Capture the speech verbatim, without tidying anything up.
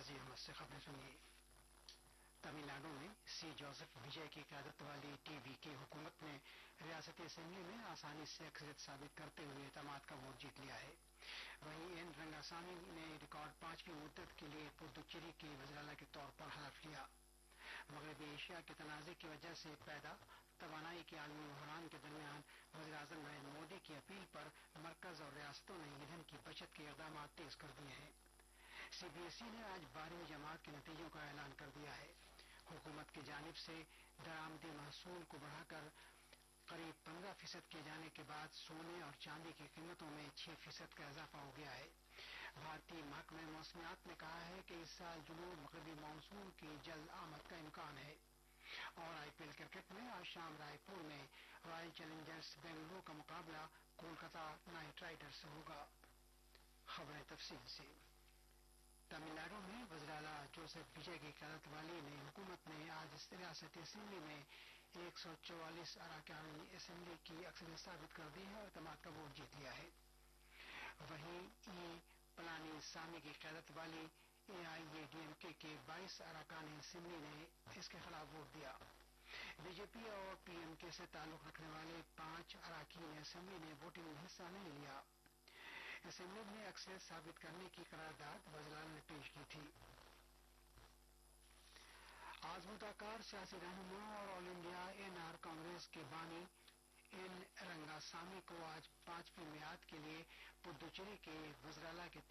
नजीर अहमद से खबरें सुनिए। तमिल नाडु में सी जोसेफ विजय की क़यादत वाली टीवी की हुकूमत ने रियासती असेंबली में आसानी से अक्सरियत साबित करते हुए एतमाद का वोट जीत लिया है। वहीं एन रंगासामी ने रिकॉर्ड पांचवीं मुद्दत के लिए पुदुचेरी के वज़ीर-ए-आला के तौर पर हलफ लिया। मगरबी एशिया के तनाज़े की वजह से पैदा तवानाई के आलमी बहरान के दरमियान वज़ीर-ए-आज़म नरेंद्र मोदी की अपील पर मरकज और रियासतों ने ईंधन की बचत के इक़दाम तेज कर दिए हैं। सीबीएसई ने आज बारहवीं जमात के नतीजों का ऐलान कर दिया है। हुकूमत की जानिब से दरामदी महसूल को बढ़ाकर करीब पंद्रह फीसद किए जाने के बाद सोने और चांदी की कीमतों में छह फीसद का इजाफा हो गया है। भारतीय महकमे मौसमियात ने कहा है कि इस साल जनूब मगरबी मानसून की जल्द आमद का इम्कान है। और आईपीएल क्रिकेट में आज शाम रायपुर में रॉयल चैलेंजर्स बेंगलुरु का मुकाबला कोलकाता नाइट राइडर्स से होगा। खबरें तफसील से। तमिलनाडु में वज़ीर-ए-आला जोसेफ विजय की क़यादत वाली नई हुकूमत ने आज रियासती असेंबली में एक सौ चौवालीस अरकान असेंबली की अक्सरियत साबित कर दी है और एतमाद का वोट जीत लिया है। वहीं ई पलानीसामी की क़यादत वाली एआईएडीएमके के बाईस अरकान असेंबली ने इसके खिलाफ वोट दिया। बीजेपी और पीएमके से ताल्लुक रखने वाले पांच अरकान असेंबली ने वोटिंग में हिस्सा नहीं लिया। असेंबली ने अक्सरियत साबित करने की करारदाद वज़ीर-ए-आला ने पेश की थी। आजमुदाकार सियासी रहनुमा और ऑल इंडिया एनआर कांग्रेस के बानी एन रंगासामी को आज पांचवीं मियाद के लिए पुदुचेरी के वज़ीर-ए-आला के